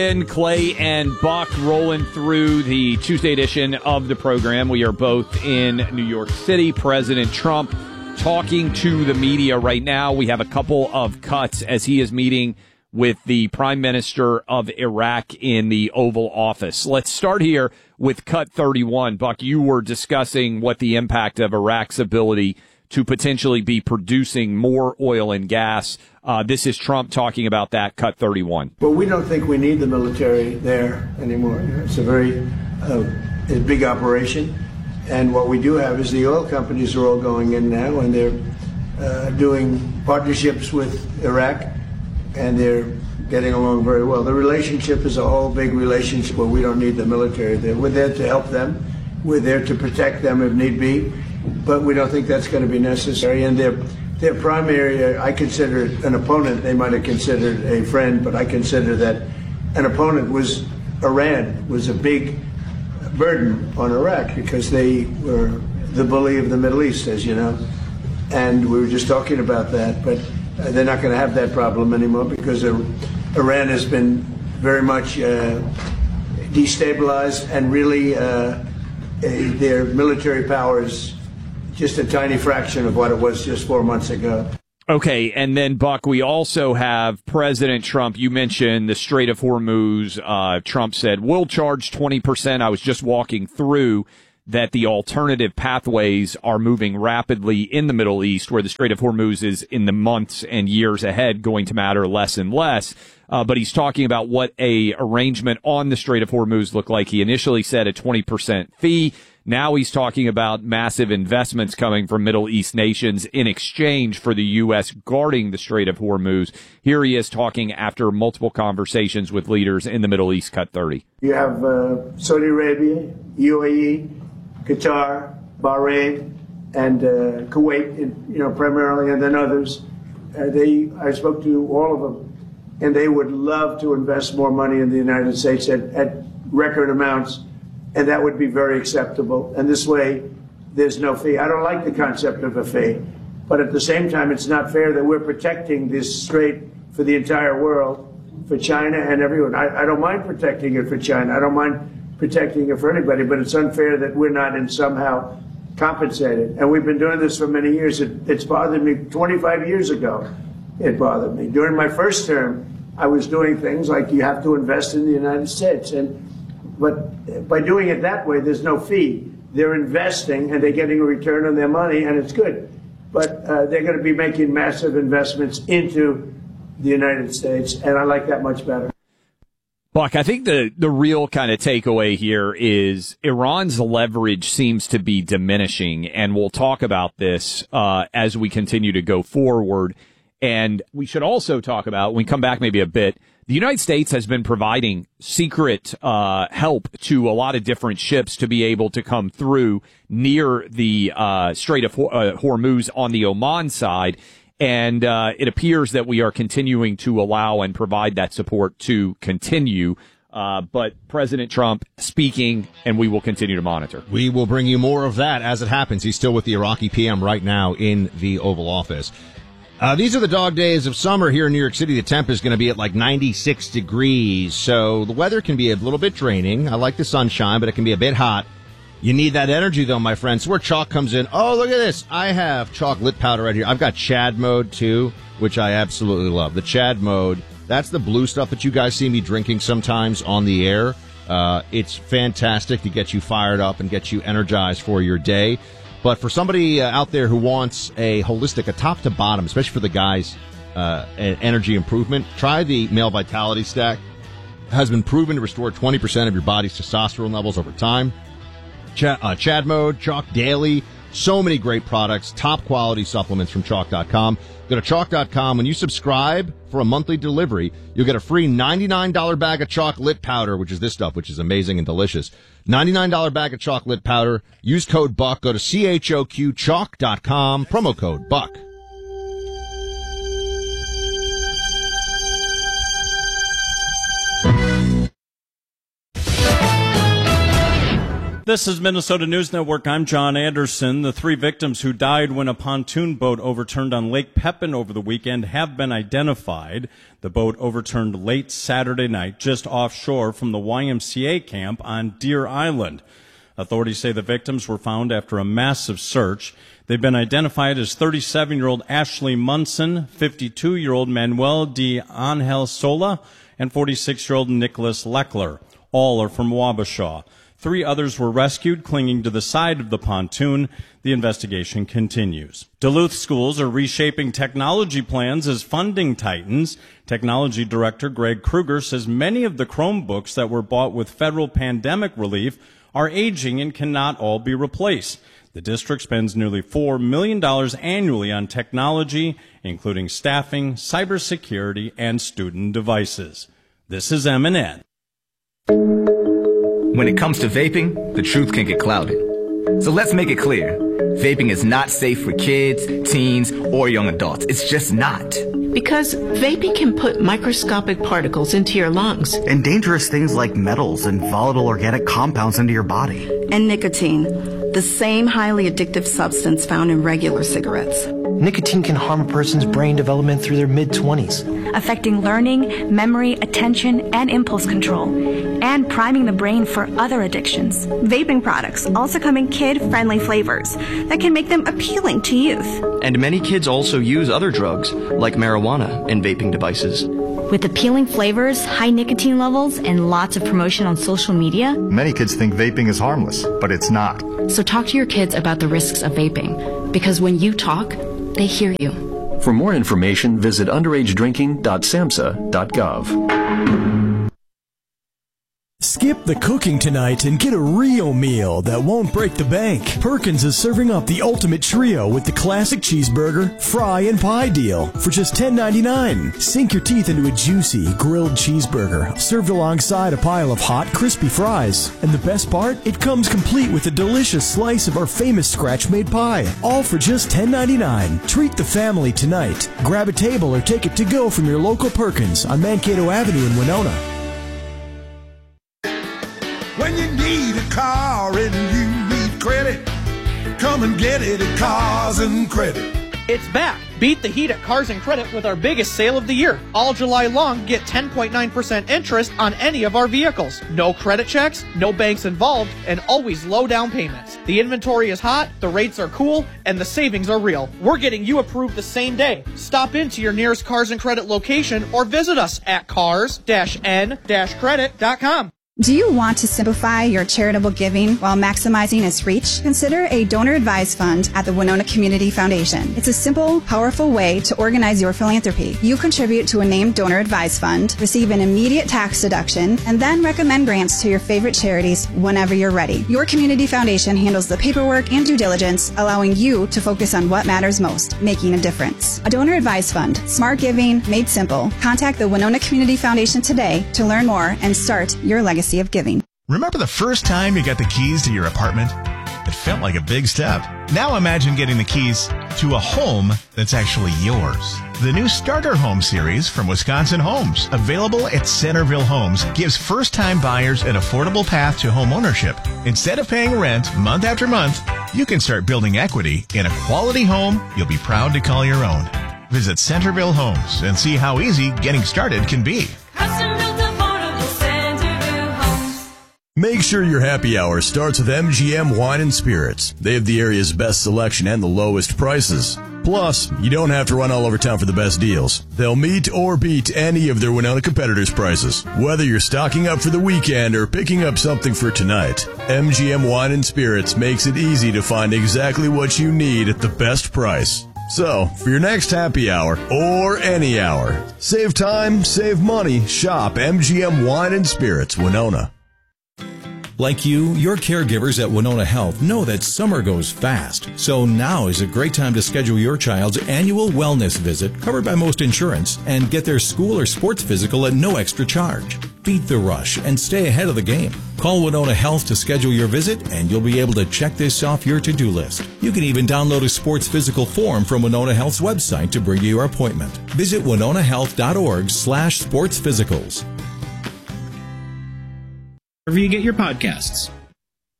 And Clay and Buck rolling through the Tuesday edition of the program. We are both in New York City. President Trump talking to the media right now. We have a couple of cuts as he is meeting with the Prime Minister of Iraq in the Oval Office. Let's start here with cut 31. Buck, you were discussing what the impact of Iraq's ability to potentially be producing more oil and gas. This is Trump talking about that, cut 31. Well, we don't think we need the military there anymore. It's a very big operation. And what we do have is the oil companies are all going in now, and they're doing partnerships with Iraq, and they're getting along very well. The relationship is a whole big relationship where we don't need the military there. We're there to help them. We're there to protect them if need be, but we don't think that's going to be necessary. And their primary, I consider an opponent. They might have considered a friend, but I consider that an opponent was Iran, was a big burden on Iraq because they were the bully of the Middle East, as you know. And we were just talking about that, but they're not going to have that problem anymore because Iran has been very much destabilized, and really their military power is just a tiny fraction of what it was just 4 months ago. Okay, and then, Buck, we also have President Trump. You mentioned the Strait of Hormuz. Trump said, we'll charge 20%. I was just walking through that the alternative pathways are moving rapidly in the Middle East, where the Strait of Hormuz is in the months and years ahead going to matter less and less. But he's talking about what a arrangement on the Strait of Hormuz looked like. He initially said a 20% fee. Now he's talking about massive investments coming from Middle East nations in exchange for the U.S. guarding the Strait of Hormuz. Here he is talking after multiple conversations with leaders in the Middle East, cut 30. You have Saudi Arabia, UAE, Qatar, Bahrain, and Kuwait, primarily, and then others. I spoke to all of them, and they would love to invest more money in the United States at record amounts, and that would be very acceptable. And this way, there's no fee. I don't like the concept of a fee, but at the same time, it's not fair that we're protecting this strait for the entire world, for China and everyone. I don't mind protecting it for China. I don't mind protecting it for anybody, but it's unfair that we're not in somehow compensated. And we've been doing this for many years. It's bothered me 25 years ago. It bothered me. During my first term, I was doing things like you have to invest in the United States. But by doing it that way, there's no fee. They're investing and they're getting a return on their money, and it's good. But they're going to be making massive investments into the United States, and I like that much better. Buck, I think the real kind of takeaway here is Iran's leverage seems to be diminishing, and we'll talk about this as we continue to go forward. And we should also talk about, when we come back maybe a bit, the United States has been providing secret help to a lot of different ships to be able to come through near the Strait of Hormuz on the Oman side. And it appears that we are continuing to allow and provide that support to continue. But President Trump speaking, and we will continue to monitor. We will bring you more of that as it happens. He's still with the Iraqi PM right now in the Oval Office. These are the dog days of summer here in New York City. The temp is going to be at like 96 degrees, so the weather can be a little bit draining. I like the sunshine, but it can be a bit hot. You need that energy, though, my friends. Where chalk comes in. Oh, look at this. I have chalk lit powder right here. I've got Chad mode, too, which I absolutely love. The Chad mode, that's the blue stuff that you guys see me drinking sometimes on the air. It's fantastic to get you fired up and get you energized for your day. But for somebody out there who wants a holistic, a top to bottom, especially for the guys, energy improvement, try the Male Vitality Stack. It has been proven to restore 20% of your body's testosterone levels over time. Chad Mode, Chalk Daily, so many great products, top quality supplements from Chalk.com. Go to Chalk.com. When you subscribe for a monthly delivery, you'll get a free $99 bag of Chalk Lit Powder, which is this stuff, which is amazing and delicious. $99 bag of Chalk Lit Powder. Use code BUCK. Go to CHOQ, promo code BUCK. This is Minnesota News Network. I'm John Anderson. The 3 victims who died when a pontoon boat overturned on Lake Pepin over the weekend have been identified. The boat overturned late Saturday night just offshore from the YMCA camp on Deer Island. Authorities say the victims were found after a massive search. They've been identified as 37-year-old Ashley Munson, 52-year-old Manuel de Angel Sola, and 46-year-old Nicholas Leckler. All are from Wabasha. 3 others were rescued, clinging to the side of the pontoon. The investigation continues. Duluth schools are reshaping technology plans as funding tightens. Technology Director Greg Kruger says many of the Chromebooks that were bought with federal pandemic relief are aging and cannot all be replaced. The district spends nearly $4 million annually on technology, including staffing, cybersecurity, and student devices. This is MNN. When it comes to vaping, the truth can get clouded. So let's make it clear. Vaping is not safe for kids, teens, or young adults. It's just not. Because vaping can put microscopic particles into your lungs. And dangerous things like metals and volatile organic compounds into your body. And nicotine, the same highly addictive substance found in regular cigarettes. Nicotine can harm a person's brain development through their mid-20s, affecting learning, memory, attention, and impulse control, and priming the brain for other addictions. Vaping products also come in kid-friendly flavors that can make them appealing to youth. And many kids also use other drugs, like marijuana, in vaping devices. With appealing flavors, high nicotine levels, and lots of promotion on social media, many kids think vaping is harmless, but it's not. So talk to your kids about the risks of vaping, because when you talk, they hear you. For more information, visit underagedrinking.samhsa.gov. Skip the cooking tonight and get a real meal that won't break the bank. Perkins is serving up the ultimate trio with the classic cheeseburger, fry, and pie deal for just $10.99. Sink your teeth into a juicy grilled cheeseburger served alongside a pile of hot, crispy fries. And the best part? It comes complete with a delicious slice of our famous scratch-made pie, all for just $10.99. Treat the family tonight. Grab a table or take it to go from your local Perkins on Mankato Avenue in Winona. When you need a car and you need credit, come and get it at Cars and Credit. It's back. Beat the heat at Cars and Credit with our biggest sale of the year. All July long, get 10.9% interest on any of our vehicles. No credit checks, no banks involved, and always low down payments. The inventory is hot, the rates are cool, and the savings are real. We're getting you approved the same day. Stop into your nearest Cars and Credit location or visit us at cars-n-credit.com. Do you want to simplify your charitable giving while maximizing its reach? Consider a donor-advised fund at the Winona Community Foundation. It's a simple, powerful way to organize your philanthropy. You contribute to a named donor-advised fund, receive an immediate tax deduction, and then recommend grants to your favorite charities whenever you're ready. Your community foundation handles the paperwork and due diligence, allowing you to focus on what matters most, making a difference. A donor-advised fund, smart giving made simple. Contact the Winona Community Foundation today to learn more and start your legacy of giving. Remember the first time you got the keys to your apartment? It felt like a big step. Now imagine getting the keys to a home that's actually yours. The new Starter Home series from Wisconsin Homes, available at Centerville Homes, gives first-time buyers an affordable path to home ownership. Instead of paying rent month after month, you can start building equity in a quality home you'll be proud to call your own. Visit Centerville Homes and see how easy getting started can be. Make sure your happy hour starts with MGM Wine and Spirits. They have the area's best selection and the lowest prices. Plus, you don't have to run all over town for the best deals. They'll meet or beat any of their Winona competitors' prices. Whether you're stocking up for the weekend or picking up something for tonight, MGM Wine and Spirits makes it easy to find exactly what you need at the best price. So, for your next happy hour, or any hour, save time, save money, shop MGM Wine and Spirits, Winona. Like you, your caregivers at Winona Health know that summer goes fast. So now is a great time to schedule your child's annual wellness visit, covered by most insurance, and get their school or sports physical at no extra charge. Beat the rush and stay ahead of the game. Call Winona Health to schedule your visit, and you'll be able to check this off your to-do list. You can even download a sports physical form from Winona Health's website to bring you your appointment. Visit winonahealth.org/sportsphysicals. Wherever you get your podcasts.